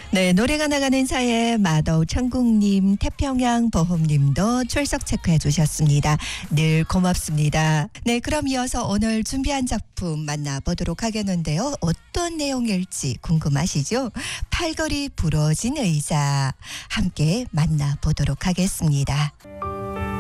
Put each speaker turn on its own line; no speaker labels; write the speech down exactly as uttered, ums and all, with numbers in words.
네, 노래가 나가는 사이에 마더우 천국님, 태평양 보험님도 출석 체크해 주셨습니다. 늘 고맙습니다. 네, 그럼 이어서 오늘 준비한 작품 만나보도록 하겠는데요. 어떤 내용일지 궁금하시죠? 팔걸이 부러진 의자 함께 만나보도록 하겠습니다.